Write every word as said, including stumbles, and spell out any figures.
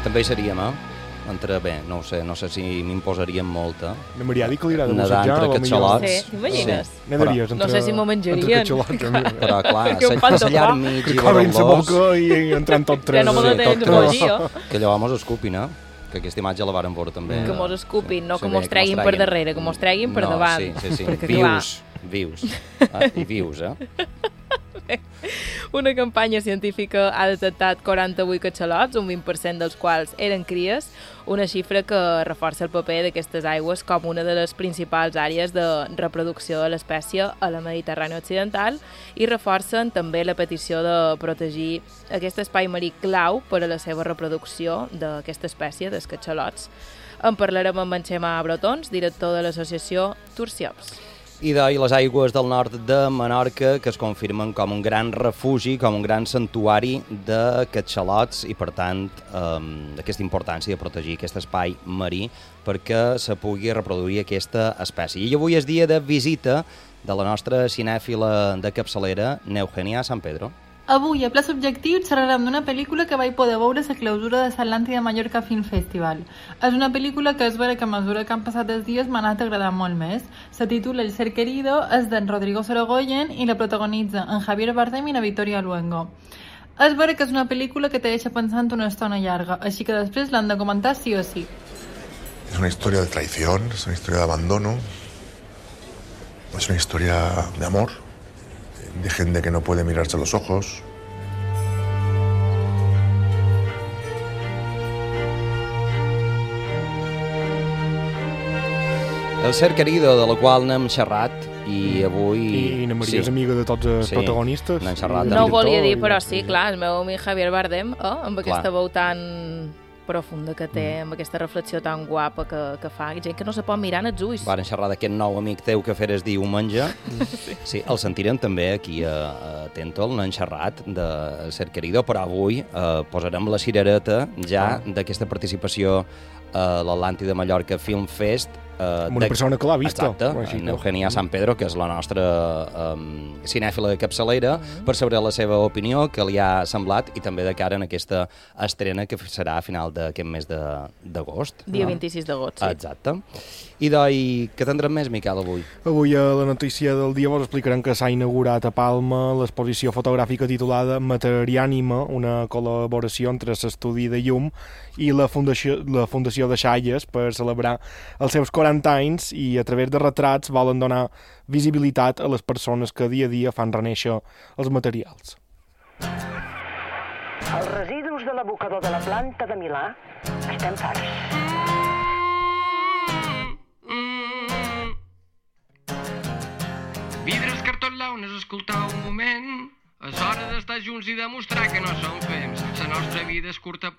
També hi seríem, eh? Entre, bé, no ho sé, no sé si m'imposaríem molt, eh? La Maria ha dit que li agrada nedar bussejar. entre catxalots. Sí, t'imagines? Sí. Nedaries entre, no sé si m'ho menjarien. Però, clar, passellar al mig i obrint la veure-los... boca i entrant tot tres. Ja no me la tenen que llegir, jo. Que allò mos escupin, eh? Que aquesta imatge la varen veure també. Que mos escupin, no sí, que bé, mos treguin per darrere, que mos treguin per no, davant. Sí, sí, sí. Perquè, vius, vius. Ah, I vius, eh? Una campanya científica ha detectat quaranta-vuit catxalots, un vint per cent dels quals eren cries, una xifra que reforça el paper d'aquestes aigües com una de les principals àrees de reproducció de l'espècie a la Mediterrània Occidental i reforcen també la petició de protegir aquest espai marí clau per a la seva reproducció d'aquesta espècie, dels catxalots. En parlarem amb en Xema Brotons, director de l'associació Turciops. I de les aigües del nord de Menorca, que es confirmen com un gran refugi, com un gran santuari de catxalots i, per tant, eh, aquesta importància de protegir aquest espai marí perquè se pugui reproduir aquesta espècie. I avui és dia de visita de la nostra cinèfila de capçalera, Neugenia San Pedro. Avui, a Pla Subjectiu, xerrarem d'una pel·lícula que vaig poder veure a la clausura de l'Atlàntida Mallorca Film Festival. És una pel·lícula que es veure que a mesura que han passat els dies m'ha anat agradant molt més. Se titula El ser querido, és d'en Rodrigo Sorogoyen i la protagonitza en Javier Bardem i la Victoria Luengo. És veure que és una pel·lícula que te deixa pensant una estona llarga, així que després l'han de comentar sí o sí. Es una historia de traición, es una historia de abandono, es una historia de amor, de gente que no puede mirarse a los ojos. El ser querido, de la qual n'hem xerrat, i avui... I na Maria sí. és amiga de tots els sí. protagonistes. N'hem xerrat. No ho volia dir, però sí, clar, el meu amic Javier Bardem, eh, amb clar. aquesta veu tan profunda que té, amb aquesta reflexió tan guapa que, que fa, gent que no se pot mirar en els ulls. Varen xerrar d'aquest nou amic teu que feres diumenge. sí. sí, el sentirem també aquí a, a Tentol, n'han xerrat de Ser Querido, però avui eh, posarem la cirereta ja ah. d'aquesta participació a l'Atlàntida Mallorca Film Fest. Uh, amb una persona que l'ha vista. Exacte, en Eugenia San Pedro, que és la nostra um, cinèfila de capçalera, mm-hmm. per saber la seva opinió, que li ha semblat, i també de cara en aquesta estrena que serà a final d'aquest mes d'agost. Dia no? vint-i-sis d'agost, sí. Exacte. I d'oi, què tindrem més, Miquel, avui? Avui a la notícia del dia vos explicarem que s'ha inaugurat a Palma l'exposició fotogràfica titulada Materiànima, una col·laboració entre l'Estudi de Llum i la Fundació, la Fundació de Xalles per celebrar els seus quaranta anys i a través de retrats volen donar visibilitat a les persones que dia a dia fan renéixer els materials. Els residus de l'abocador de la planta de Milà estem farts. Vidres, cartons, launes, escoltau un moment. És hora d'estar junts i demostrar que no som fems. La nostra vida és curta